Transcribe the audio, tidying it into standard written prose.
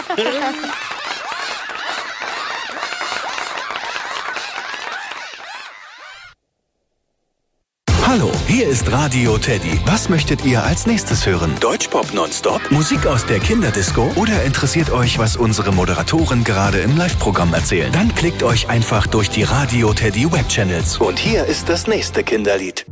Hallo, hier ist Radio Teddy. Was möchtet ihr als nächstes hören? Deutschpop nonstop? Musik aus der Kinderdisco? Oder interessiert euch, was unsere Moderatoren gerade im Live-Programm erzählen? Dann klickt euch einfach durch die Radio Teddy Webchannels. Und hier ist das nächste Kinderlied.